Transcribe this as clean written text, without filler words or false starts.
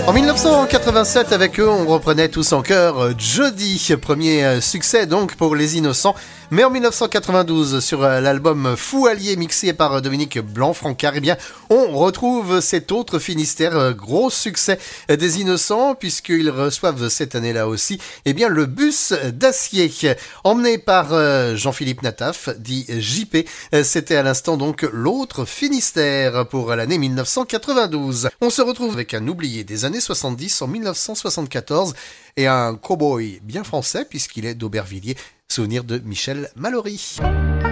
En 1987, avec eux, on reprenait tous en chœur Jody, premier succès donc pour Les Innocents. Mais en 1992, sur l'album Fou Allié mixé par Dominique Blanc-Francard, eh bien, on retrouve cet autre Finistère, gros succès des Innocents, puisqu'ils reçoivent cette année-là aussi, eh bien, le bus d'acier, emmené par Jean-Philippe Nataf, dit JP. C'était à l'instant donc l'autre Finistère pour l'année 1992. On se retrouve avec un oublié des années 70 en 1974 et un cow-boy bien français puisqu'il est d'Aubervilliers. Souvenir de Michel Mallory.